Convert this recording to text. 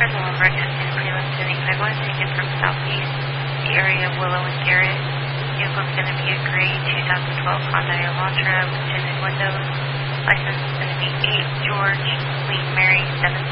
Present one broadcasting to Cleveland City. 51 taken from southeast, the area of Willow and Garrett. Vehicle's going to be a gray 2012 Honda Elantra with tinted windows. License is going to be 8 George Queen Mary 7